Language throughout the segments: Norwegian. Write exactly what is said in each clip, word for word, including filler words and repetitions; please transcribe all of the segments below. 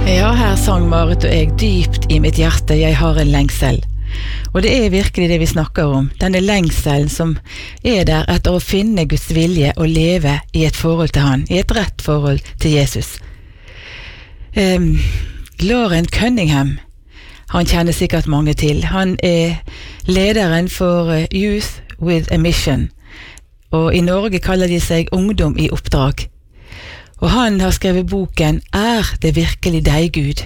Ja, her sang Marit og jeg dypt i mitt hjerte, jeg har en lengsel. Og det er virkelig det vi snakker om, denne lengselen som er der etter å finne Guds vilje og leve i et forhold til han, i et rett forhold til Jesus. Um, Lauren Cunningham, han kjenner sikkert mange til. Han er lederen for Youth with a Mission, og i Norge kaller de seg Ungdom i oppdrag. Og han har skrevet boken «Er det virkelig deg, Gud?»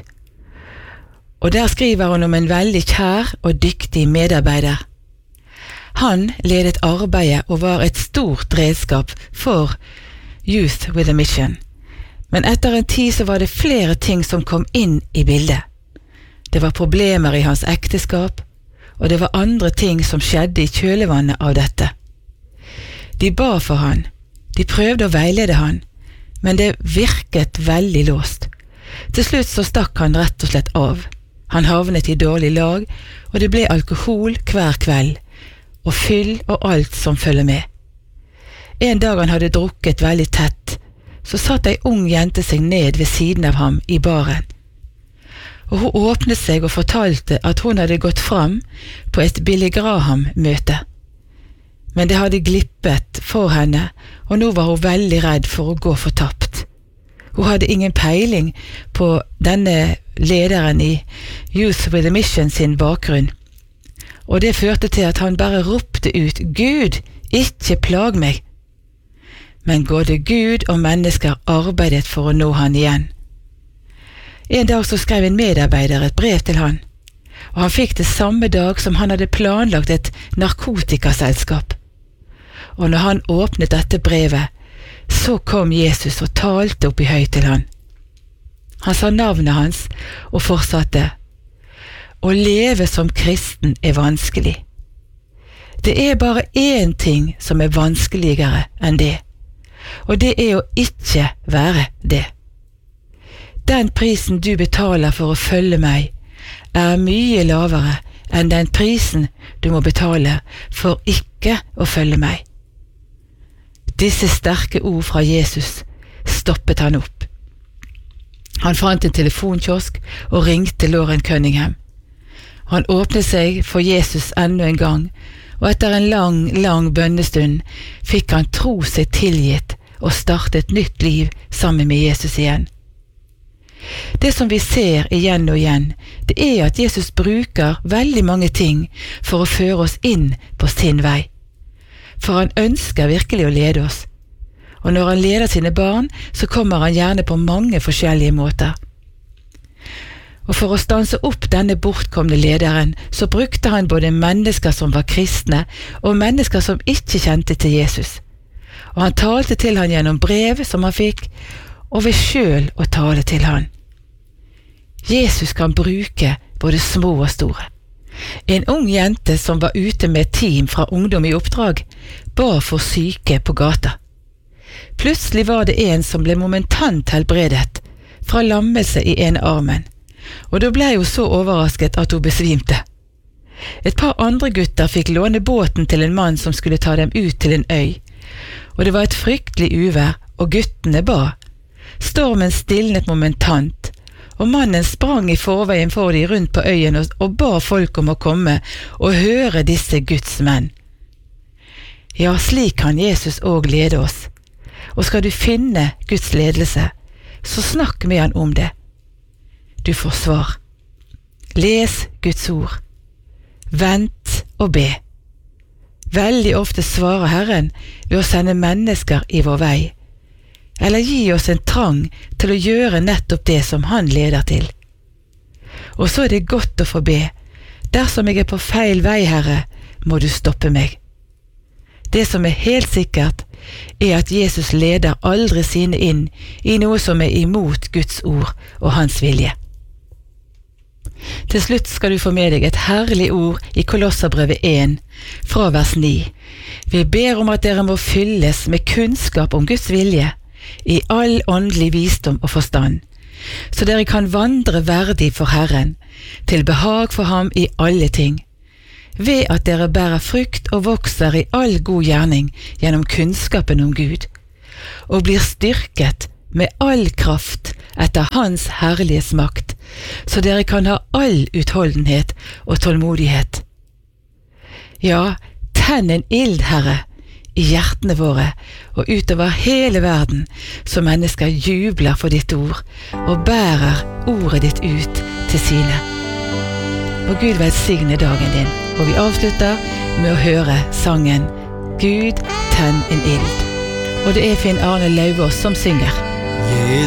Og der skriver han om en veldig kjær og dyktig medarbeider. Han ledet arbeidet og var et stort redskap for Youth with a Mission. Men etter en tid så var det flere ting som kom inn i bildet. Det var problemer i hans ekteskap, og det var andre ting som skjedde i kjølevannet av dette. De ba for han, de prøvde å veilede han, men det virket veldig låst. Til slutt så stakk han rett og slett av. Han havnet i dårlig lag, og det ble alkohol hver kveld, og fyll og alt som følger med. En dag han hadde drukket veldig tett, så satt ei ung jente seg ned ved siden av ham i baren. Og hun åpnet seg og fortalte at hun hadde gått fram på et Billy Graham-møte. Men det hadde glippet for henne, og nå var hun veldig redd for å gå fortapt. Hun hadde ingen peiling på denne lederen i Youth with a Mission sin bakgrunn. Og det førte til at han bare ropte ut, «Gud, ikke plag meg!» Men både Gud og mennesker arbeidet for å nå han igjen. En dag så skrev en medarbeider et brev til han, og han fikk det samme dag som han hadde planlagt et narkotikaselskap. Og når han åpnet dette brevet, så kom Jesus og talte opp i høy til han. Han sa navnet hans og fortsatte, «Å leve som kristen er vanskelig. Det er bare én ting som er vanskeligere enn det, og det er å ikke være det. Den prisen du betaler for å følge meg, er mye lavere enn den prisen du må betale for ikke å følge meg.» Disse sterke ord fra Jesus stoppet han opp. Han fant en telefonkiosk og ringte Lauren Cunningham. Han åpnet seg for Jesus enda en gang, og etter en lang, lang bønnestund fikk han tro seg tilgitt og starte et nytt liv sammen med Jesus igjen. Det som vi ser igjen og igjen, det er at Jesus bruker veldig mange ting for å føre oss inn på sin vei. For han ønsker virkelig å lede oss. Og når han leder sine barn, så kommer han gjerne på mange forskjellige måter. Og for å stanse opp denne bortkomne lederen, så brukte han både mennesker som var kristne, og mennesker som ikke kjente til Jesus. Og han talte til han gjennom brev som han fikk, og ved selv å tale til han. Jesus kan bruke både små og store. En ung jente som var ute med et team fra Ungdom i oppdrag, ba for syke på gata. Plutselig var det en som ble momentant helbredet, fra lammelse i ene armen, og da ble hun så overrasket at hun besvimte. Et par andre gutter fikk låne båten til en mann som skulle ta dem ut til en øy, og det var et fryktelig uvær, og guttene ba. Stormen stilnet momentant, og mannen sprang i forveien for de rundt på øyen og, og ba folk om å komme og høre disse Guds menn. Ja, slik kan Jesus også lede oss. Og skal du finne Guds ledelse, så snakk med han om det. Du får svar. Les Guds ord. Vent og be. Veldig ofte svarer Herren ved å sende mennesker i vår vei, eller gi oss en trang til å gjøre nettopp det som han leder til. Og så er det godt å få be. Dersom jeg er på feil vei, Herre, må du stoppe meg. Det som er helt sikkert, er at Jesus leder aldri sine inn i noe som er imot Guds ord og hans vilje. Til slutt skal du få med deg et herlig ord i Kolosserbrevet én, fra vers ni. Vi ber om at dere må fylles med kunnskap om Guds vilje, i all åndelig visdom og forstand, så dere kan vandre verdig for Herren, til behag for ham i alle ting, ved at dere bærer frukt og vokser i all god gjerning gjennom kunnskapen om Gud, og blir styrket med all kraft etter hans herlighets makt, så dere kan ha all utholdenhet og tålmodighet. Ja, tenn en ild, Herre, i hjertene våre og utover hele verden, så mennesker jubler for ditt ord og bærer ordet ditt ut til sine. Og Gud velsigne dagen din, og vi avslutter med å høre sangen Gud, tenn en ild. Og det er Finn Arne Lauvås som synger.